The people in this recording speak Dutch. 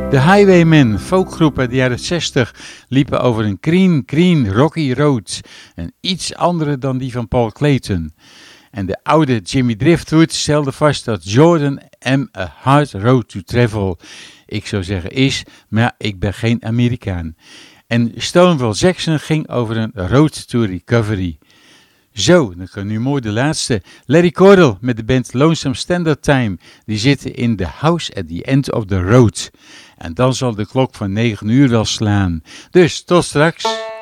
De Highwaymen, folkgroep uit de jaren 60, liepen over een green rocky road. En iets andere dan die van Paul Clayton. En de oude Jimmy Driftwood stelde vast dat Jordan am a hard road to travel. Ik zou zeggen is, maar ja, ik ben geen Amerikaan. En Stonewall Jackson ging over een road to recovery. Zo, dan kan nu mooi de laatste. Larry Cordell met de band Lonesome Standard Time. Die zitten in The House at the End of the Road. En dan zal de klok van 9 uur wel slaan. Dus tot straks.